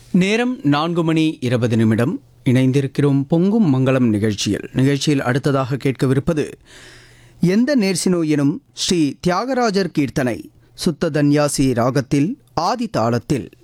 நேரம் 4:20 இணைந்திருக்கிறோம் பொங்கும் மங்களம் நிகழ்ச்சியில் அடுத்ததாக கேட்கவிருப்பது எந்த நேர்சினோ எனும் ஸ்ரீ தியாகராஜர் கீர்த்தனை சுத்த தன்யாசி ராகத்தில் ஆதி தாளத்தில்.